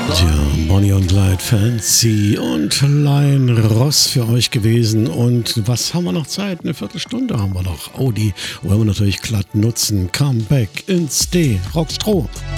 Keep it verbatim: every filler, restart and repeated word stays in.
Tja, Bonnie und Clyde, Fancy und Lion Ross für euch gewesen. Und was haben wir noch Zeit? Eine Viertelstunde haben wir noch. Oh, die wollen wir natürlich glatt nutzen. Come back ins D. Rockstroh.